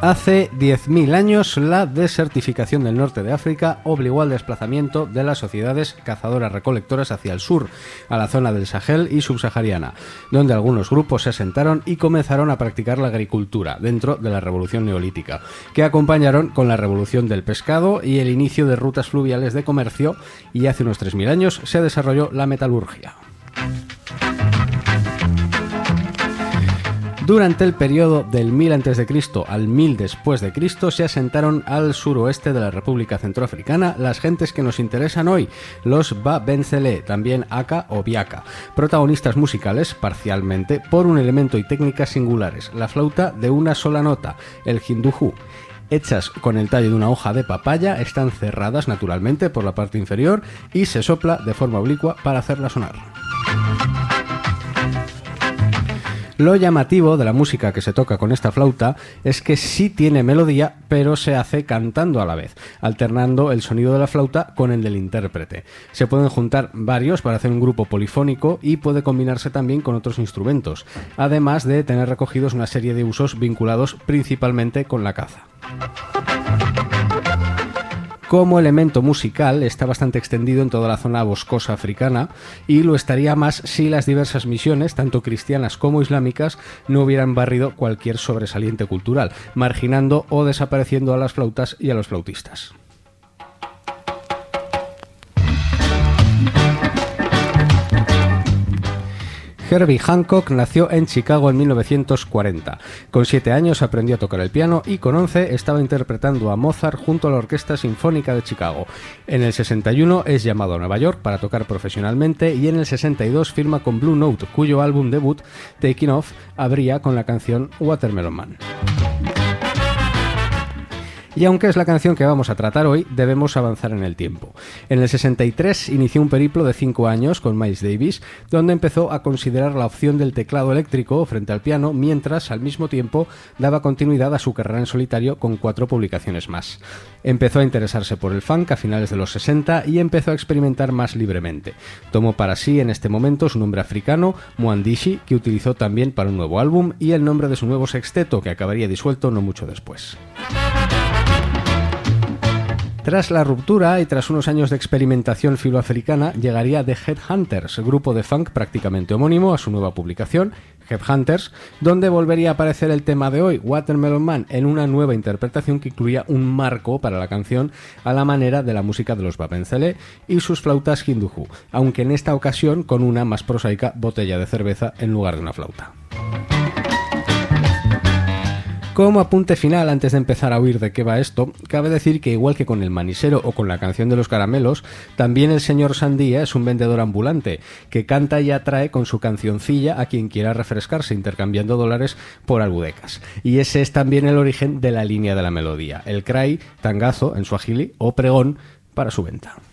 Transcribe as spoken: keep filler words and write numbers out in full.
Hace diez mil años, la desertificación del norte de África obligó al desplazamiento de las sociedades cazadoras-recolectoras hacia el sur, a la zona del Sahel y subsahariana, donde algunos grupos se asentaron y comenzaron a practicar la agricultura dentro de la revolución neolítica, que acompañaron con la revolución del pescado y el inicio de rutas fluviales de comercio, y hace unos tres mil años se desarrolló la metalurgia. Durante el periodo del mil antes de Cristo al mil después de Cristo se asentaron al suroeste de la República Centroafricana las gentes que nos interesan hoy, los Babenzele, también Aka o Biaka, protagonistas musicales parcialmente por un elemento y técnicas singulares, la flauta de una sola nota, el hindujú. Hechas con el tallo de una hoja de papaya, están cerradas naturalmente por la parte inferior y se sopla de forma oblicua para hacerla sonar. Lo llamativo de la música que se toca con esta flauta es que sí tiene melodía, pero se hace cantando a la vez, alternando el sonido de la flauta con el del intérprete. Se pueden juntar varios para hacer un grupo polifónico y puede combinarse también con otros instrumentos, además de tener recogidos una serie de usos vinculados principalmente con la caza. Como elemento musical está bastante extendido en toda la zona boscosa africana y lo estaría más si las diversas misiones, tanto cristianas como islámicas, no hubieran barrido cualquier sobresaliente cultural, marginando o desapareciendo a las flautas y a los flautistas. Herbie Hancock nació en Chicago en mil novecientos cuarenta. Con siete años aprendió a tocar el piano y con once estaba interpretando a Mozart junto a la Orquesta Sinfónica de Chicago. En el sesenta y uno es llamado a Nueva York para tocar profesionalmente y en el sesenta y dos firma con Blue Note, cuyo álbum debut, Taking Off, abría con la canción Watermelon Man. Y aunque es la canción que vamos a tratar hoy, debemos avanzar en el tiempo. En el sesenta y tres inició un periplo de cinco años con Miles Davis, donde empezó a considerar la opción del teclado eléctrico frente al piano, mientras al mismo tiempo daba continuidad a su carrera en solitario con cuatro publicaciones más. Empezó a interesarse por el funk a finales de los sesenta y empezó a experimentar más libremente. Tomó para sí en este momento su nombre africano, Mwandishi, que utilizó también para un nuevo álbum, y el nombre de su nuevo sexteto, que acabaría disuelto no mucho después. Tras la ruptura y tras unos años de experimentación filoafricana, llegaría The Headhunters, grupo de funk prácticamente homónimo a su nueva publicación, Headhunters, donde volvería a aparecer el tema de hoy, Watermelon Man, en una nueva interpretación que incluía un marco para la canción a la manera de la música de los Babenzele y sus flautas hindujú, aunque en esta ocasión con una más prosaica botella de cerveza en lugar de una flauta. Como apunte final, antes de empezar a oír de qué va esto, cabe decir que igual que con el manisero o con la canción de los caramelos, también el señor Sandía es un vendedor ambulante que canta y atrae con su cancioncilla a quien quiera refrescarse intercambiando dólares por albudecas. Y ese es también el origen de la línea de la melodía, el cray, tangazo en suajili o pregón para su venta.